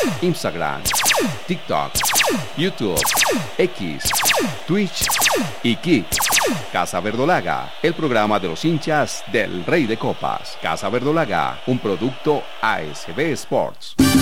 Instagram, TikTok, YouTube, X, Twitch y Kick. Casa Verdolaga, el programa de los hinchas del Rey de Copas. Casa Verdolaga, un producto ASB Sports.